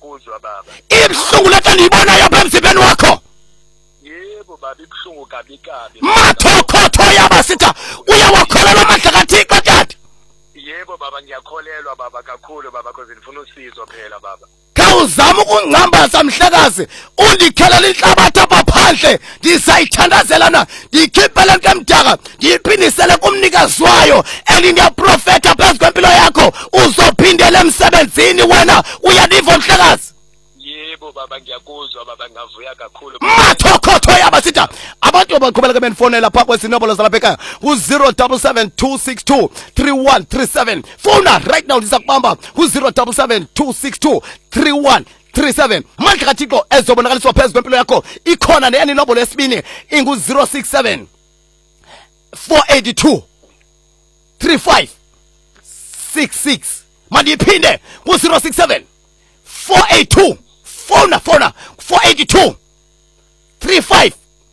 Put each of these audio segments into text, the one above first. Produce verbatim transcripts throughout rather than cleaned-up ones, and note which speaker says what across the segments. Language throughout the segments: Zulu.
Speaker 1: ngiyakuzwa baba.
Speaker 2: Ibhlungu lento ndiyibonayo apha emzimbeni wakho.
Speaker 1: Yebo baba ibhlungu kabi kabi.
Speaker 2: Mathokotho yabasitha uyawakholelwa amandla kaThixo tata.
Speaker 1: Yebo baba ngiyakholelwa baba kakhulu baba because ngifuna usizo phela baba.
Speaker 2: Khawuzama ukungcambaza mhlekazi undikhelela inhlabathi apha phandle ndisayithandazela na ndikhiphe lento emdaka ndiyiphindisele kumnikazi wayo elindiyaprofetha phezu kwempilo yakho uzophindela emsebenzini wena uyaliva mhlekazi.
Speaker 1: Yebo baba ngiyakuzwa baba ngavuya kakhulu.
Speaker 2: Mathokotho yabasitha abantu abaqhubeka benfonela pha kwesinombolo zalapha ekhaya ku zero seven seven two six two three one three seven. Phone right now ndisakubamba ku zero seven seven two six two three one three seven. Mandla kaThixo ezobonakaliswa phezu kwempilo yakho ikhona neyani inombolo yesibini ingu zero six seven four eight two three five six six. Mandiphinde ku zero six seven four eight two phone phone four eight two three five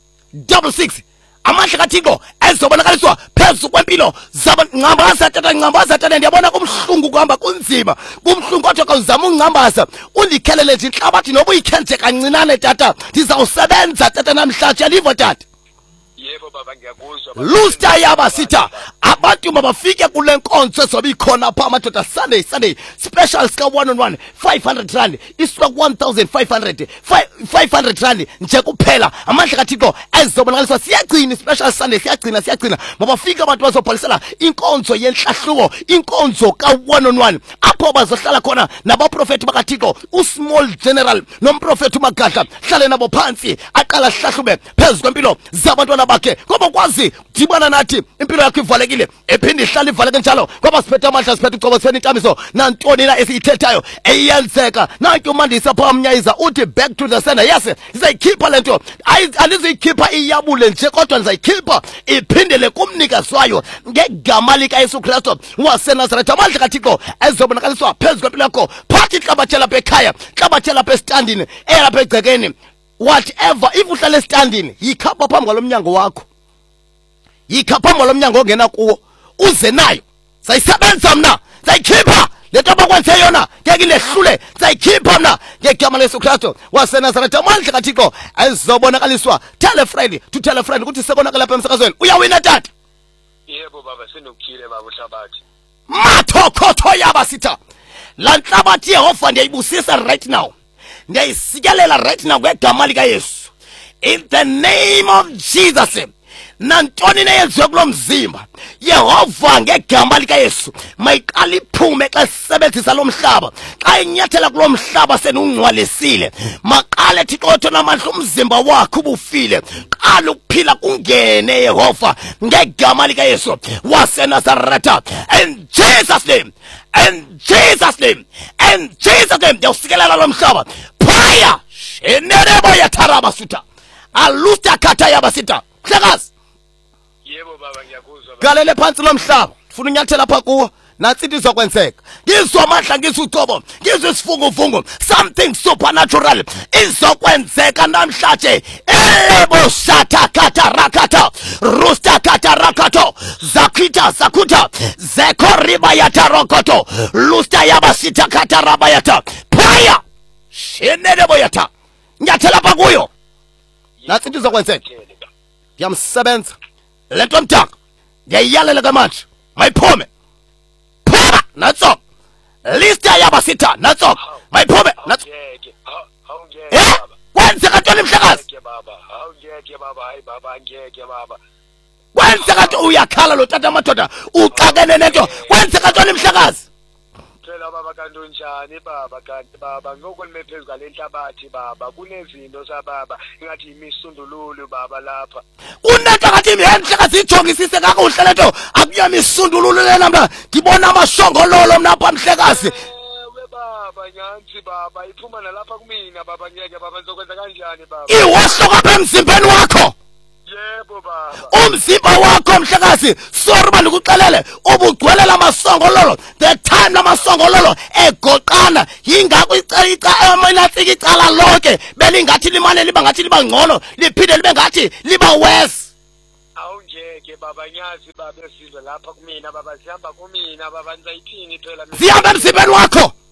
Speaker 2: six six. Amandla kaThixo ezobonakaliswa phezu kwempilo zabangcambaza tata ngcambaza tata ndiyabona kumhlungu kuhamba kunzima kumhlungu kodwa kawuzama ungcambaza undikhelele nje inhlabathi noba uyikhenze kancinane tata ndizawusebenza tata namhlanje alivo tata.
Speaker 1: Yebo baba ngiyakuzwa.
Speaker 2: Lusta yabasitha abantu mabafike kule nkonzo ezobe ikhona pha amadoda Sunday Sunday special ska one on one five hundred rand isuka one thousand five hundred five hundred rand nje kuphela. Amandla kaThixo ezobonakaliswa siyagcina special Sunday siyagcina siyagcina mabafike abantu bazobhalisela inkonzo yenhlahluko inkonzo ka one on one apho bazohlala khona nabaprofeti bakaThixo uSmall General nomprofeti uMagadla hlale nabo phansi aqala hlahlube phezu kwempilo zabantwana bakhe ngoba kwazi dibana nathi impilo yakho ivalekile ephinde ihlala ivaleke njalo ngoba siphethe amandla siphethe ucobo siphethe intamiso nantoni na esiyithethayo eyenzeka nanke umandisa pha amnyayiza uthi back to the sender. Yes sizayikhipha lento alizikhipha iyabule nje kodwa ndizayikhipha iphindele kumnikazi wayo ngegama lika Yesu Kristu waseNazaretha. Amandla kaThixo ezobonakaliswa phezu kwempilo yakho phathi inhlabathi lapha ekhaya inhlabathi lapha estandini elapha egcekeni whatever if uhlala estandini yikhapha phambi kwalomnyango wakho yikhapha phambi kwalomnyango ongena kuwo uze nayo sayisebenza mna sayikhipha lento abakwenze yona ngeke ilehlule sayikhipha mna ngegama leSu Kristu waseNazaretha. Amandla kaThixo ezobonakaliswa tell a friend to tell a friend ukuthi sekonakala lapha emsakazweni uyawina tata.
Speaker 1: Yebo baba sinokukhile baba uhlabathi.
Speaker 2: Mathokotho yabasitha la nhlabathi Yehova ndiyayibusisa right now ndiyayisikelela right now ngegama lika Yesu in the name of Jesus. Nantoni neyenziwe kulo mzimba Yehova ngegama lika Yesu mayiqala iphume xa sisebenzisa lo mhlaba xa inyathela kulo mhlaba senungcwalisile maqale Thixo namandla umzimba wakho ubufile qala ukuphila kungene Yehova ngegama lika Yesu waseNazaretha in Jesus name in Jesus name in Jesus name ndiyawusikelela lo mhlaba phaya shenerebo yatharaba suta alusta kata yabasita hlakazi.
Speaker 1: Yebo baba ngiyakuzwa.
Speaker 2: Galele phansi lo mhlaba ufuna unyathela pha kuwo nansi into izokwenzeka ngizwa amandla ngizwa ucobo ngizwa isivunguvungu something supernatural izokwenzeka namhlanje. Ebo shata kata rakata rusta kata rakato zakita zakuta zekoriba yata rokoto lusta yabasita kata rabayata phaya shenelebo yata nyathela pha kuyo nansi into izokwenzeka ngiyamsebenza lento mdaka ndiyayiyalela kamanje mayiphume phuma natso lista yabasitha natso mayiphume natso. Eh kwenzeka ntoni mhlakazi kwenzeka nto uyakhala lo tata amadoda uxakene nento kwenzeka ntoni mhlakazi.
Speaker 1: Phela baba kanti unjani baba kanti baba ngoko nimephezulu ngale nhlabathi baba kunezinto sababa ingathi imisundululu baba lapha
Speaker 2: kunento ngathi imhlakazi ijongisise kakuhle lento akuyami isundululu lena mna ngibona amashongololo mna apha mhlekazi.
Speaker 1: Ewe baba nyanthi baba iphuma nalapha kumina baba ngeke baba ngizokwenza kanjani baba
Speaker 2: iwahloka apha emzimbeni wakho.
Speaker 1: Yebo baba
Speaker 2: umzimba wakho mhlekazi sorry bani ukuxelele ubugcwelela amasongololo the time lamasongololo egoqana yingakho icala amana tsiki icala lonke belingathi limane liba ngathi liba ngcono liphinde libe ngathi liba worse.
Speaker 1: awungeke baba nyazi baba esizwe lapha kumina baba sihamba kumina baba nizayithini phela
Speaker 2: zihamba emzimbeni wakho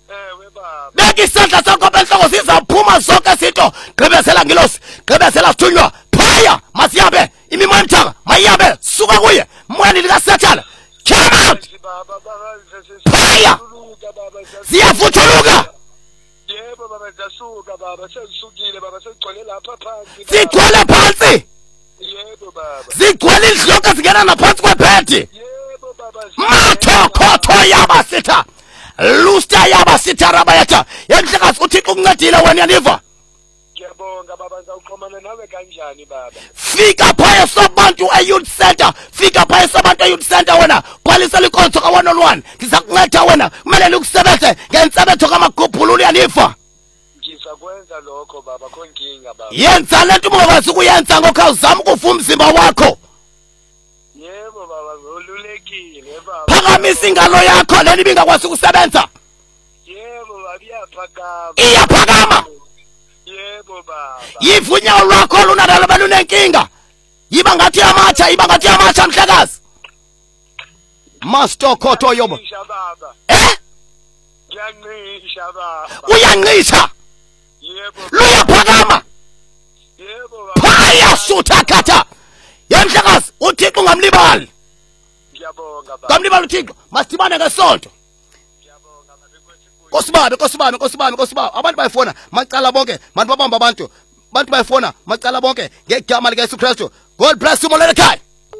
Speaker 1: ewe baba
Speaker 2: beka isandla sakho benhloko sizaphuma zonke izinto gqibezela ngilosi gqibezela sithunywa phaya masiyabe imimoya emthaka mayiyabe suka kuye moyeni likasathana come out
Speaker 1: baba baba
Speaker 2: phaya ziyavuthuluka
Speaker 1: yebo baba zasuka baba sesukile baba segcwele lapha phansi
Speaker 2: sigcwele phansi
Speaker 1: yebo baba
Speaker 2: zigcwele idloka zingena naphansi kwebhedi
Speaker 1: yebo baba
Speaker 2: mathokotho yabasitha lusta yabasitha rabayatha yenhlekazi uthixo ukuncedile wena yaniva
Speaker 1: ngiyabonga baba ngizawuxhumana nawe kanjani baba
Speaker 2: fika phaya sabantu e-youth center fika phaya sabantu e-youth center wena bhalisa likonzo ka-one on one ngizakunceda wena kumele ukusebenze ngensebetho kamagubhululu yaniva
Speaker 1: ngizakwenza lokho baba kho nkinga baba
Speaker 2: yenza lento ungakwazi ukuyenza ngokhawuzama ukuva umzimba wakho
Speaker 1: yebo baba ngolulekile baba
Speaker 2: phakamisa ingalo yakho leni ibingakwazi ukusebenza
Speaker 1: yebo baba iyaphakama
Speaker 2: iyaphakama
Speaker 1: yebo baba
Speaker 2: yiva unyawo lwakho lunalalo belunenkinga yiba ngathi yamatsha yiba ngathi yamatsha mhlekazi mastokotho yobo
Speaker 1: Ngisha baba
Speaker 2: eh
Speaker 1: ngiyanqisha baba
Speaker 2: uyanqisha
Speaker 1: yebo
Speaker 2: luyaphakama
Speaker 1: yebo baba
Speaker 2: phaya sutha khatha yemhlekazi uthixo ungamlibali
Speaker 1: ngiyabonga baba
Speaker 2: ngamlibali uthixo masidibane ngesonto
Speaker 1: ngiyabonga baba kwesikhulu
Speaker 2: kosibabe kosibabe kosibabe kosibabe abantu bayifona macala bonke bantu babamba abantu bantu bayifona macala bonke ngegama likaYesu Kristu God bless you molele ekhaya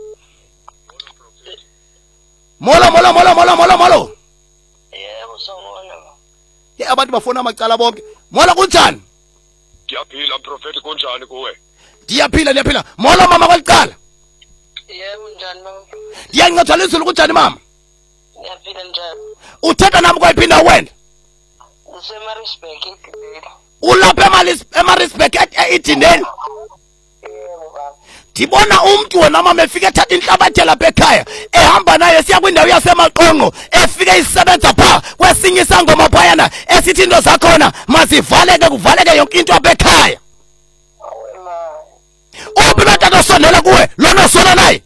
Speaker 2: molo molo molo molo molo molo
Speaker 3: yebo sawubona
Speaker 2: ye abantu bafona macala bonke molo kunjani
Speaker 1: ngiyaphila mprofeti kunjani kuwe
Speaker 2: ndiyaphila ndiyaphila molo mama kwalicala
Speaker 3: yebo njani mama
Speaker 2: ndiyancedwa lizulu kunjani mama
Speaker 3: ngiyaphila njani
Speaker 2: uthetha nami kwayiphinda wena
Speaker 3: ngisemarisburg igibeli
Speaker 2: ulapha emalis emarisburg edineni
Speaker 3: yebo baba
Speaker 2: ndibona umuntu wena mama efika ethatha inhlabathi lapha ekhaya ehamba naye siya kwindawo yasemaqonqo efike isebenza pha kwesinye isangoma phayana esithi into zakhona mazivaleke kuvaleke yonke into apha ekhaya
Speaker 3: awema
Speaker 2: uphi betata osondela kuwe lona sona naye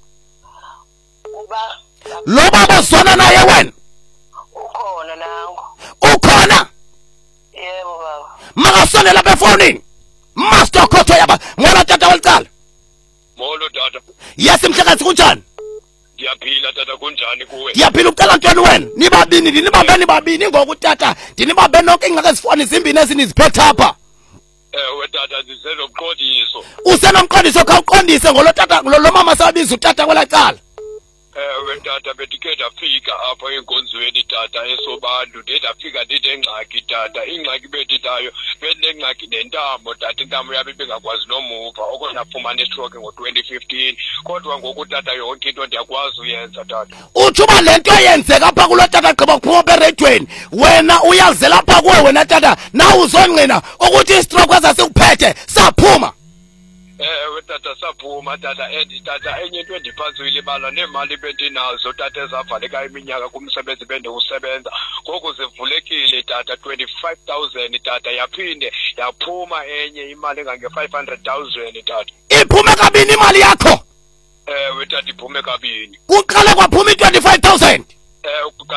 Speaker 3: uba
Speaker 2: lo baba sona naye wena
Speaker 3: ukhona nango
Speaker 2: ukhona
Speaker 3: yebo baba
Speaker 2: makasondela lapha efonini master khotho yaba mwana tata walicala
Speaker 1: molo tata
Speaker 2: yes mhlekazi kunjani
Speaker 1: ngiyaphila tata kunjani kuwe
Speaker 2: ndiyaphila ucela ntweni wena nibabini ndinibambe nibabini ngoku tata ndinibambe nonke ingxaki ezifoni zimbini eziniziphethe apha
Speaker 1: ewe tata ndisenomqondiso
Speaker 2: usenomqondiso khawuqondise ngolo tata lo mama sabiza utata kwela cala
Speaker 1: ewe tata bendike ndafika apha enkonzweni tata esobantu de ndafika ndinengxaki tata ingxaki bendinayo bendinengxaki nentamo tata intamo yami ibingakwazi nomuva oko ndafumana istroke ngo-twenty fifteen kodwa ngoku tata yonke into ndiyakwazi uyenza tata
Speaker 2: utsho uba le nto yenzeka apha kulo tata gqiba kuphuma apha eredweni wena uyazela apha kuwe wena tata nawe uzongqina ukuthi istroke ezasikuphethe saphuma
Speaker 1: ewe tata saphuma tata and tata enye into endiphantsi uyilibala neemali bendinazo tata ezavaleka iminyaka kumsebenzi bendiwusebenza ngoku zivulekile tata twenty-five thousand tata yaphinde yaphuma enye imali engange-five hundred thousand tata
Speaker 2: iphume kabini imali yakho
Speaker 1: ewe tata iphume kabini
Speaker 2: kuqale kwaphuma i-twenty-five thousand
Speaker 1: ewe